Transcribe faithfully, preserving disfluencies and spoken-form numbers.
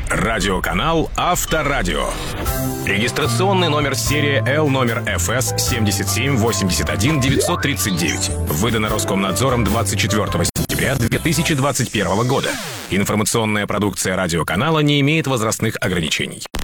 Радиоканал Авторадио. Регистрационный номер серии Л номер эф эс семьдесят семь восемьдесят один девятьсот тридцать девять. Выдано Роскомнадзором двадцать четвёртого сентября две тысячи двадцать первого года. Информационная продукция радиоканала не имеет возрастных ограничений.